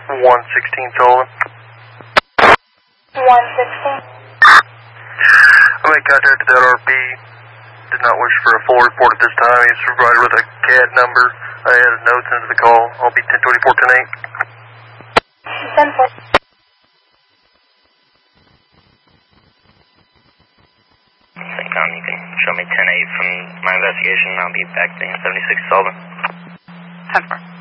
116 Sullivan. 116. I made contact with that RP. Did not wish for a full report at this time. He's provided with a CAD number. I added notes into the call. I'll be 1024 10-8. 10-4. You can show me 10-8 from my investigation. I'll be back to 76 Sullivan. 10-4.